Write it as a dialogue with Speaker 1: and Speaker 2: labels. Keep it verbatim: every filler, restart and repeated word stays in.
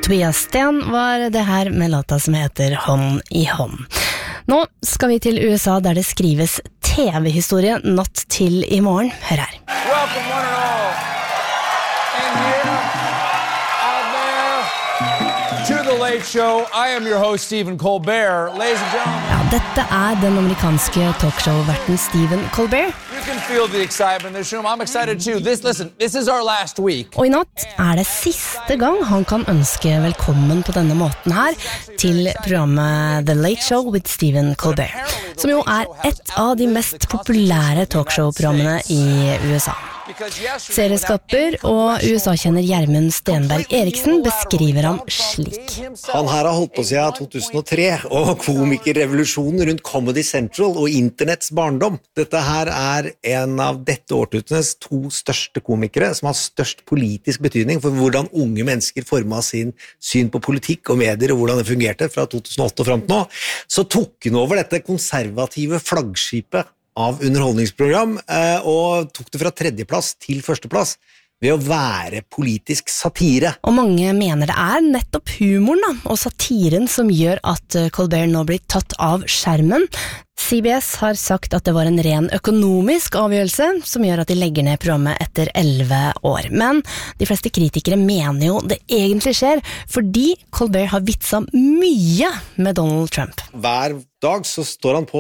Speaker 1: Tobias Sten var det her med låta som heter Hånd i hånd. Nå skal vi til U S A der det skrives T V-historie natt til i morgen. Hør her.
Speaker 2: Welcome one and all. And here, out there, to the Late Show. I am your host, Stephen Colbert. Ladies and gentlemen.
Speaker 1: Ja, dette er den amerikanske talkshow-verten Stephen Colbert.
Speaker 2: You can feel the excitement in this room. I'm excited too. This, listen, this is our last week.
Speaker 1: Og i natt er det siste gang han kan ønske velkommen på denne måten her til programmet The Late Show with Stephen Colbert, som jo er et av de mest populære talkshow-programmene i U S A. Serieskaper og U S A-kjenner Gjermund Stenberg Eriksen beskriver ham slik.
Speaker 3: Han her har holdt på siden to tusen og tre, og komikerrevolusjonen rundt Comedy Central og internetts barndom. Dette her er en av dette årtusenes to største komikere som har størst politisk betydning for hvordan unge mennesker formet sin syn på politikk og medier og hvordan det fungerte fra to tusen og åtte og frem til nå. Så tok han over dette konservative flaggskipet av underholdningsprogram, og tok det fra tredjeplass til førsteplass ved å være politisk satire.
Speaker 1: Og mange mener det er nettopp humoren da, og satiren som gjør at Colbert nå blir tatt av skjermen. C B S har sagt at det var en ren økonomisk avgjørelse som gjør at de legger ned programmet etter elleve år. Men de fleste kritikere mener jo det egentlig skjer fordi Colbert har vitsa mye med Donald Trump.
Speaker 3: Hver dag så står han på